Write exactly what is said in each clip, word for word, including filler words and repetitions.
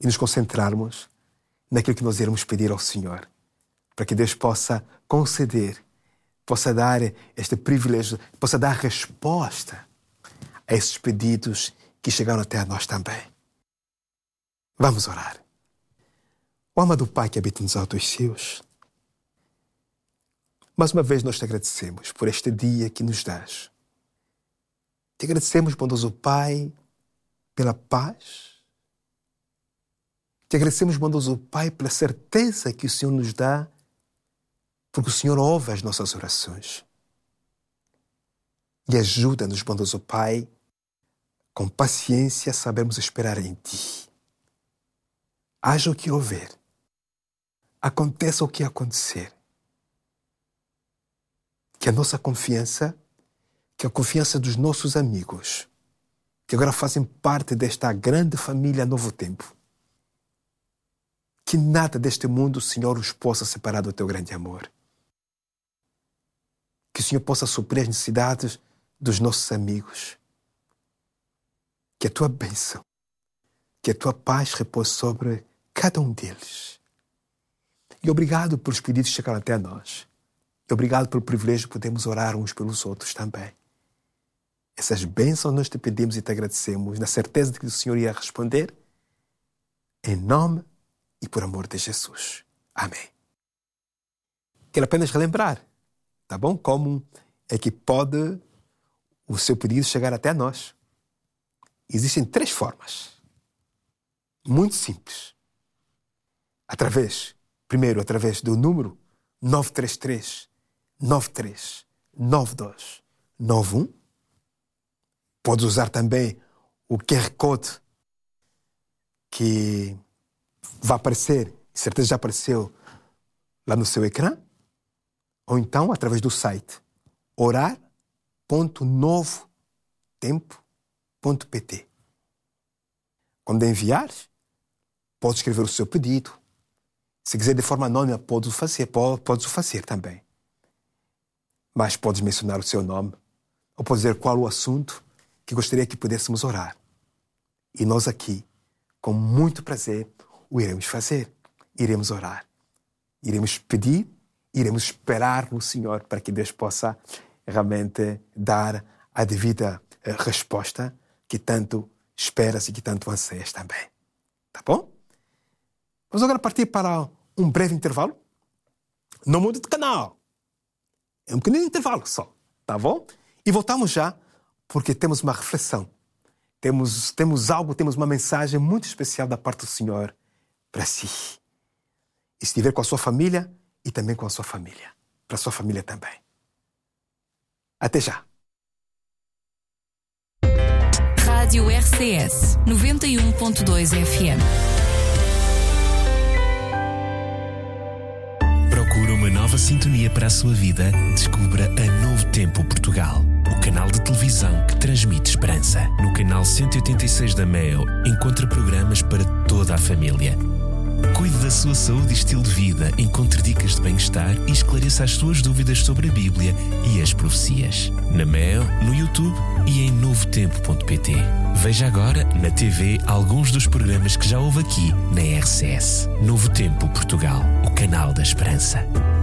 e nos concentrarmos naquilo que nós iremos pedir ao Senhor, para que Deus possa conceder, possa dar este privilégio, possa dar resposta a esses pedidos que chegaram até a nós também. Vamos orar. Ó amado Pai que habita nos altos céus, mais uma vez nós te agradecemos por este dia que nos dás. Te agradecemos, bondoso Pai, pela paz. Te agradecemos, bondoso Pai, pela certeza que o Senhor nos dá, porque o Senhor ouve as nossas orações. E ajuda-nos, bondoso Pai, com paciência sabemos esperar em Ti. Haja o que houver, aconteça o que acontecer, que a nossa confiança, que a confiança dos nossos amigos, que agora fazem parte desta grande família Novo Tempo, que nada deste mundo, Senhor, os possa separar do Teu grande amor. Que o Senhor possa suprir as necessidades dos nossos amigos. Que a Tua bênção, que a Tua paz repouse sobre cada um deles. E obrigado pelos pedidos que chegaram até a nós. E obrigado pelo privilégio de podermos orar uns pelos outros também. Essas bênçãos nós te pedimos e te agradecemos, na certeza de que o Senhor irá responder, em nome e por amor de Jesus. Amém. Quero apenas relembrar, tá bom? Como é que pode o seu pedido chegar até nós. Existem três formas, muito simples. Através, primeiro, através do número nove três três, nove três nove dois nove um. Pode usar também o Q R Code que vai aparecer, certeza já apareceu lá no seu ecrã, ou então através do site orar ponto novo tempo ponto pt. Quando enviar, pode escrever o seu pedido. Se quiser de forma anônima, pode o fazer, pode, pode o fazer também. Mas podes mencionar o seu nome, ou pode dizer qual o assunto que gostaria que pudéssemos orar. E nós aqui, com muito prazer, o iremos fazer. Iremos orar. Iremos pedir, iremos esperar no Senhor para que Deus possa realmente dar a devida resposta que tanto esperas e que tanto anseias também. Tá bom? Vamos agora partir para um breve intervalo. Não mude de canal. É um pequenino intervalo só. Tá bom? E voltamos já, porque temos uma reflexão. Temos, temos algo, temos uma mensagem muito especial da parte do Senhor para si. E estiver com a sua família e também com a sua família. Para a sua família também. Até já. Rádio R C S noventa e um ponto dois F M. Procura uma nova sintonia para a sua vida? Descubra a Novo Tempo Portugal, o canal de televisão que transmite esperança. No canal cento e oitenta e seis da Meo, encontra programas para toda a família. Cuide da sua saúde e estilo de vida, encontre dicas de bem-estar e esclareça as suas dúvidas sobre a Bíblia e as profecias. Na Meo, no YouTube e em novo tempo ponto pt. Veja agora na T V alguns dos programas que já houve aqui na R C S. Novo Tempo Portugal, o canal da esperança.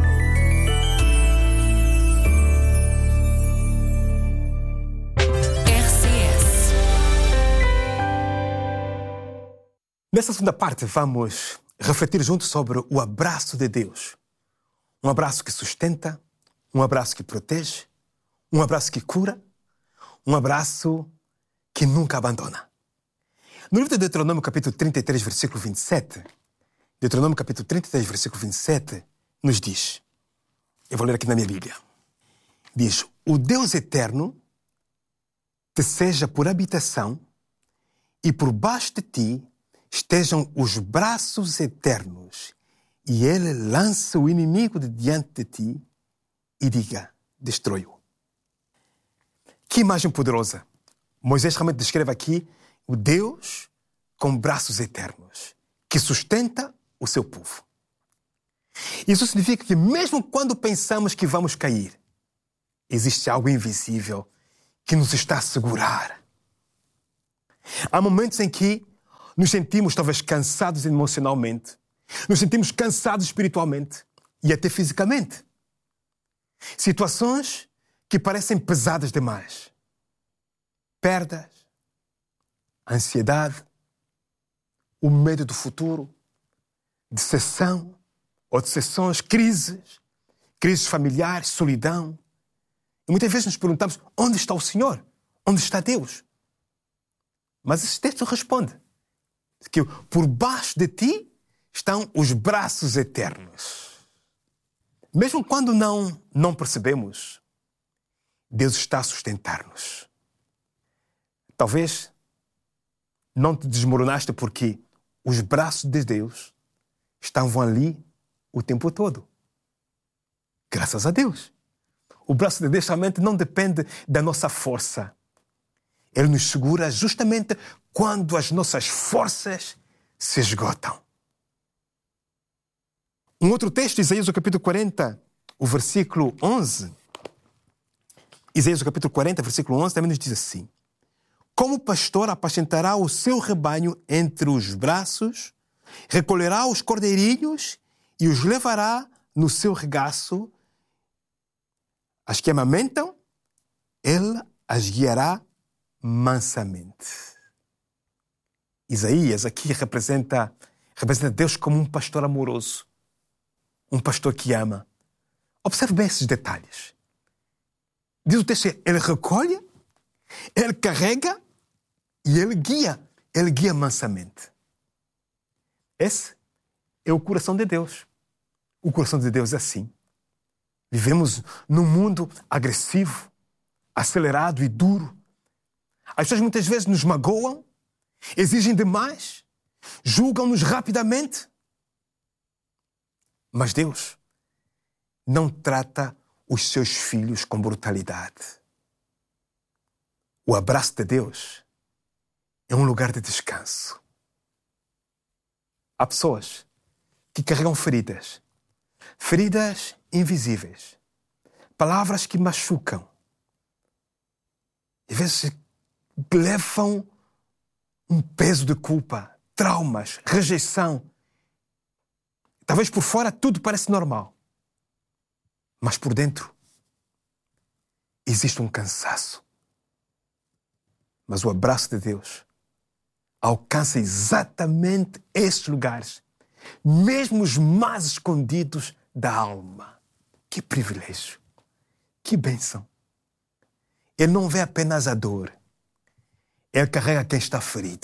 R C S. Nessa segunda parte vamos refletir juntos sobre o abraço de Deus. Um abraço que sustenta, um abraço que protege, um abraço que cura, um abraço que nunca abandona. No livro de Deuteronômio, capítulo trinta e três, versículo vinte e sete, Deuteronômio, capítulo trinta e três, versículo vinte e sete, nos diz, eu vou ler aqui na minha Bíblia, diz, o Deus eterno te seja por habitação e por baixo de ti estejam os braços eternos, e ele lança o inimigo de diante de ti e diga, destrói-o. Que imagem poderosa! Moisés realmente descreve aqui o Deus com braços eternos, que sustenta o seu povo. Isso significa que mesmo quando pensamos que vamos cair, existe algo invisível que nos está a segurar. Há momentos em que nos sentimos talvez cansados emocionalmente, nos sentimos cansados espiritualmente e até fisicamente. Situações que parecem pesadas demais. Perdas, ansiedade, o medo do futuro, decepção ou decepções, crises, crises familiares, solidão. E muitas vezes nos perguntamos, onde está o Senhor? Onde está Deus? Mas esse texto responde que por baixo de ti estão os braços eternos. Mesmo quando não, não percebemos, Deus está a sustentar-nos. Talvez não te desmoronaste porque os braços de Deus estavam ali o tempo todo. Graças a Deus. O braço de Deus realmente não depende da nossa força. Ele nos segura justamente quando as nossas forças se esgotam. Um outro texto, Isaías, o capítulo quarenta, o versículo onze. Isaías, o capítulo quarenta, versículo onze, também nos diz assim: como o pastor apacentará o seu rebanho entre os braços, recolherá os cordeirinhos e os levará no seu regaço. As que amamentam, ele as guiará mansamente. Isaías aqui representa, representa Deus como um pastor amoroso, um pastor que ama. Observe bem esses detalhes. Diz o texto, ele recolhe, ele carrega e ele guia. Ele guia mansamente. Esse é o coração de Deus. O coração de Deus é assim. Vivemos num mundo agressivo, acelerado e duro. As pessoas muitas vezes nos magoam, exigem demais, julgam-nos rapidamente. Mas Deus não trata os seus filhos com brutalidade. O abraço de Deus é um lugar de descanso. Há pessoas que carregam feridas, feridas invisíveis, palavras que machucam. Às vezes levam um peso de culpa, traumas, rejeição. Talvez por fora tudo parece normal, mas por dentro existe um cansaço. Mas o abraço de Deus alcança exatamente esses lugares, mesmo os mais escondidos da alma. Que privilégio, que bênção. Ele não vê apenas a dor, ele carrega quem está ferido.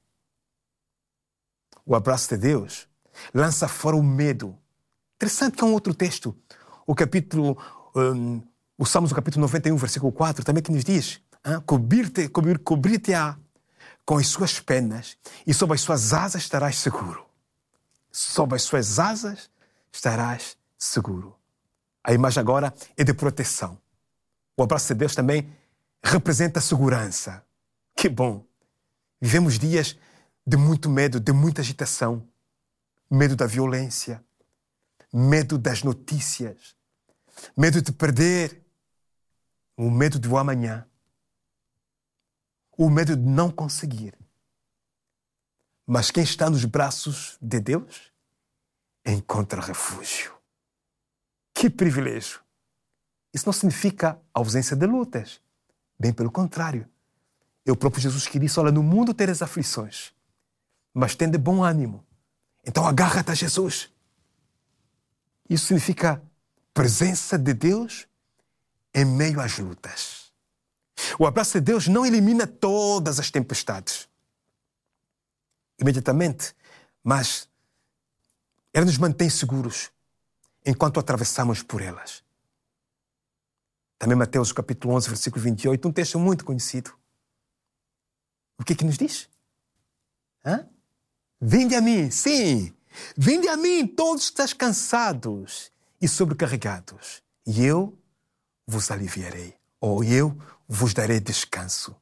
O abraço de Deus lança fora o medo. Interessante que é um outro texto, o capítulo, um, o Salmos, o capítulo noventa e um, versículo quatro, também que nos diz, ah, cobrir-te, cobrir, cobrir-te-á com as suas penas e sob as suas asas estarás seguro. Sob as suas asas estarás seguro. A imagem agora é de proteção. O abraço de Deus também representa segurança. Que bom! Vivemos dias de muito medo, de muita agitação. Medo da violência, medo das notícias, medo de perder, o medo do amanhã, o medo de não conseguir. Mas quem está nos braços de Deus encontra refúgio. Que privilégio! Isso não significa ausência de lutas. Bem pelo contrário. É o próprio Jesus que disse, olha, no mundo tereis aflições, mas tende bom ânimo. Então agarra-te a Jesus. Isso significa presença de Deus em meio às lutas. O abraço de Deus não elimina todas as tempestades imediatamente, mas ele nos mantém seguros enquanto atravessamos por elas. Também Mateus capítulo onze, versículo vinte e oito, um texto muito conhecido. O que é que nos diz? Hã? Vinde a mim, sim, vinde a mim todos que estáis cansados e sobrecarregados, e eu vos aliviarei, ou eu vos darei descanso.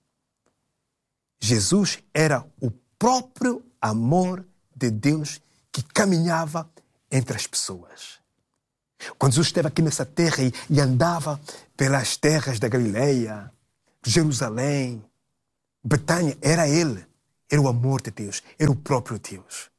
Jesus era o próprio amor de Deus que caminhava entre as pessoas. Quando Jesus esteve aqui nessa terra e, e andava pelas terras da Galileia, Jerusalém, Betânia, era Ele. era o amor de Deus, era o próprio Deus.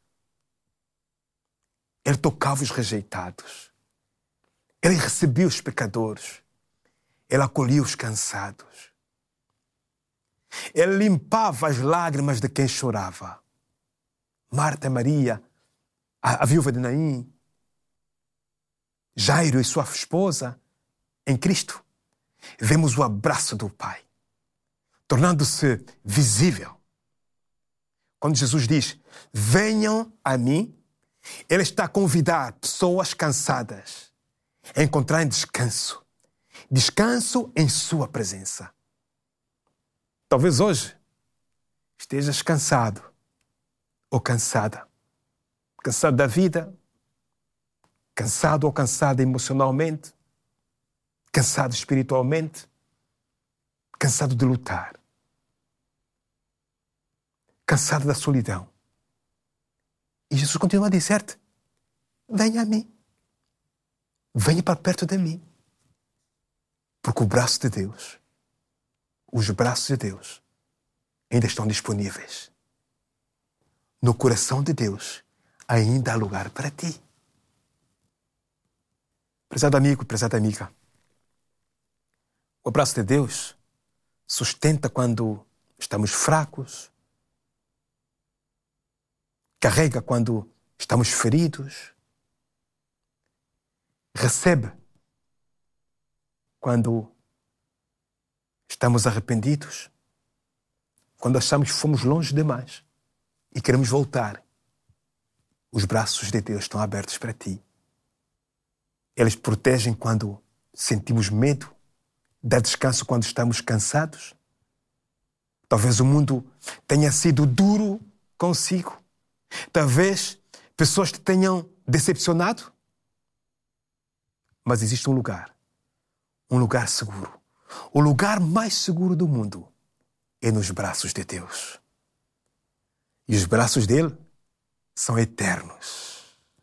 Ele tocava os rejeitados. Ele recebia os pecadores. Ele acolhia os cansados. Ele limpava as lágrimas de quem chorava. Marta e Maria, a, a viúva de Naim, Jairo e sua esposa, em Cristo, vemos o abraço do Pai, tornando-se visível. Quando Jesus diz, venham a mim, Ele está a convidar pessoas cansadas a encontrarem descanso. Descanso em sua presença. Talvez hoje estejas cansado ou cansada. Cansado da vida, cansado ou cansada emocionalmente, cansado espiritualmente, cansado de lutar, cansado da solidão. E Jesus continua a dizer-te, venha a mim, venha para perto de mim, porque o braço de Deus, os braços de Deus ainda estão disponíveis. No coração de Deus ainda há lugar para ti. Prezado amigo, prezada amiga, o abraço de Deus sustenta quando estamos fracos, carrega quando estamos feridos, recebe quando estamos arrependidos, quando achamos que fomos longe demais e queremos voltar. Os braços de Deus estão abertos para ti. Eles protegem quando sentimos medo, dá descanso quando estamos cansados. Talvez o mundo tenha sido duro consigo. Talvez pessoas te tenham decepcionado. Mas existe um lugar, um lugar seguro. O lugar mais seguro do mundo é nos braços de Deus. E os braços dele são eternos.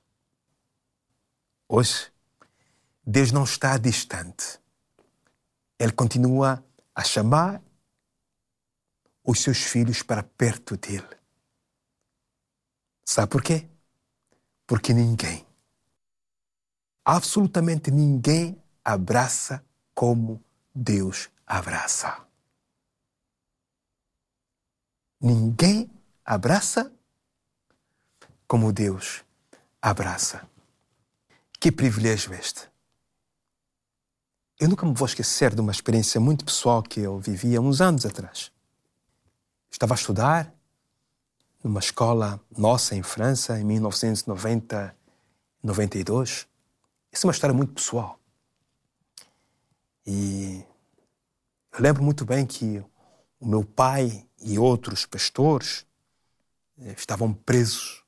Hoje, Deus não está distante. Ele continua a chamar os seus filhos para perto dele. Sabe por quê? Porque ninguém, absolutamente ninguém abraça como Deus abraça. Ninguém abraça como Deus abraça. Que privilégio este! Eu nunca me vou esquecer de uma experiência muito pessoal que eu vivi há uns anos atrás. Estava a estudar numa escola nossa em França, em mil novecentos e noventa, noventa e dois. Essa é uma história muito pessoal. E eu lembro muito bem que o meu pai e outros pastores estavam presos.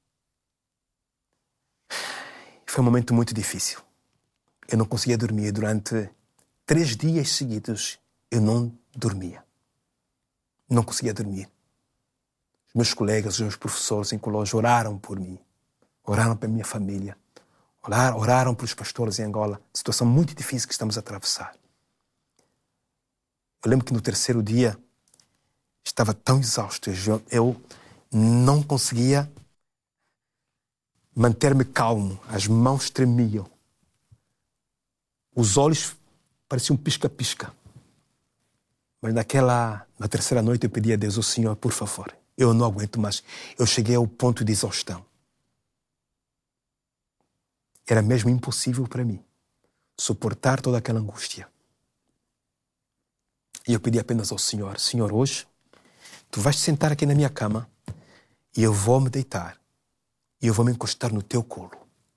Foi um momento muito difícil. Eu não conseguia dormir. Durante três dias seguidos, eu não dormia. Não conseguia dormir. Os meus colegas, os meus professores em colégio oraram por mim. Oraram pela minha família. Oraram, oraram pelos pastores em Angola. Situação muito difícil que estamos a atravessar. Eu lembro que no terceiro dia, estava tão exausto. Eu, eu não conseguia manter-me calmo. As mãos tremiam. Os olhos pareciam pisca-pisca. Mas naquela, na terceira noite eu pedi a Deus, oh Senhor, por favor, eu não aguento mais. Eu cheguei ao ponto de exaustão. Era mesmo impossível para mim suportar toda aquela angústia. E eu pedi apenas ao Senhor, Senhor, hoje, tu vais te sentar aqui na minha cama e eu vou me deitar e eu vou me encostar no teu colo.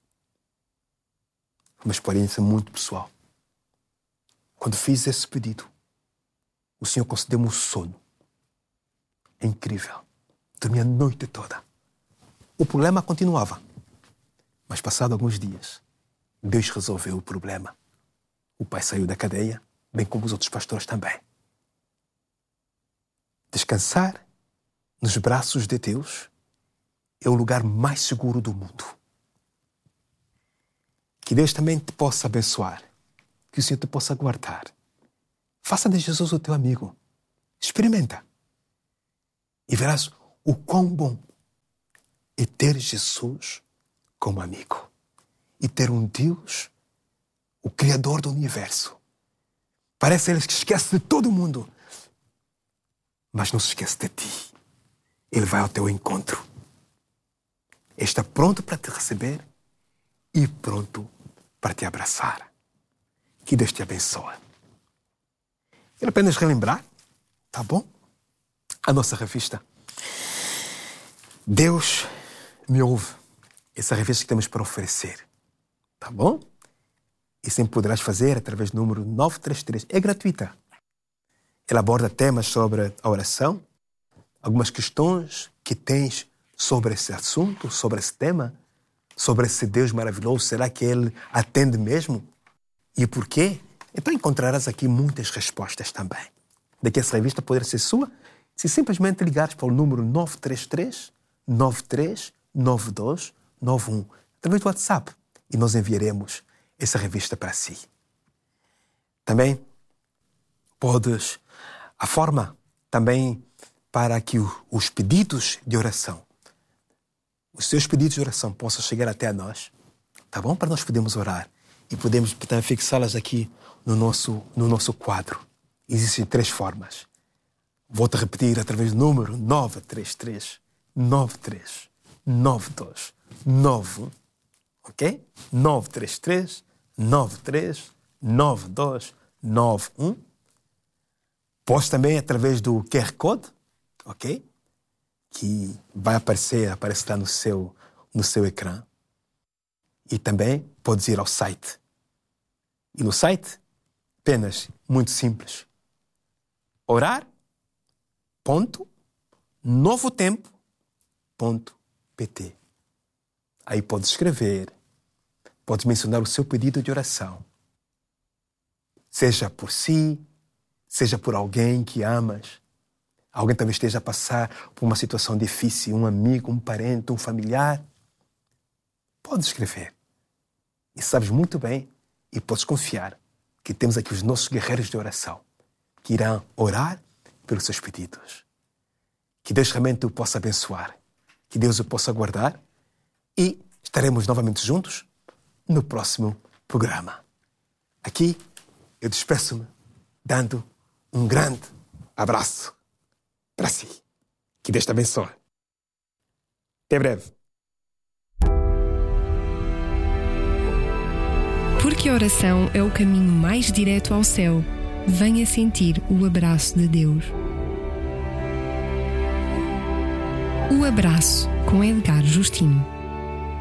Uma experiência muito pessoal. Quando fiz esse pedido, o Senhor concedeu-me um sono. É incrível. Dormi a noite toda. O problema continuava. Mas passado alguns dias, Deus resolveu o problema. O pai saiu da cadeia, bem como os outros pastores também. Descansar nos braços de Deus é o lugar mais seguro do mundo. Que Deus também te possa abençoar. Que o Senhor te possa guardar. Faça de Jesus o teu amigo. Experimenta. E verás o quão bom é ter Jesus como amigo e ter um Deus, o Criador do universo. Parece ele que esquece de todo mundo, mas não se esquece de ti. Ele vai ao teu encontro. Ele está pronto para te receber e pronto para te abraçar. Que Deus te abençoe. Quero apenas relembrar, tá bom? A nossa revista. Deus me ouve. Essa revista que temos para oferecer. Tá bom? E sempre poderás fazer através do número nove três três. É gratuita. Ela aborda temas sobre a oração, algumas questões que tens sobre esse assunto, sobre esse tema, sobre esse Deus maravilhoso. Será que Ele atende mesmo? E por quê? Então encontrarás aqui muitas respostas também. Daqui essa revista poderá ser sua se simplesmente ligares para o número nove três três, nove três nove dois nove um através do WhatsApp e nós enviaremos essa revista para si. Também podes, a forma também para que os pedidos de oração, os seus pedidos de oração possam chegar até a nós, tá bom? Para nós podermos orar e podemos também fixá-las aqui no nosso, no nosso quadro. Existem três formas. Vou-te repetir através do número nove três três, nove três nove dois nove um, ok? nove três três, nove três nove dois nove um. Podes também através do Q R Code, ok? Que vai aparecer, aparece lá no seu, no seu ecrã. E também podes ir ao site. E no site, apenas, muito simples, orar ponto novotempo ponto pt. Aí podes escrever, podes mencionar o seu pedido de oração. Seja por si, seja por alguém que amas. Alguém talvez esteja a passar por uma situação difícil, um amigo, um parente, um familiar. Podes escrever. E sabes muito bem e podes confiar que temos aqui os nossos guerreiros de oração que irão orar pelos seus pedidos. Que Deus realmente o possa abençoar. Que Deus o possa guardar. E estaremos novamente juntos no próximo programa. Aqui eu despeço-me dando um grande abraço para si. Que Deus te abençoe. Até breve. Porque a oração é o caminho mais direto ao céu. Venha sentir o abraço de Deus. O Abraço, com Edgar Justino.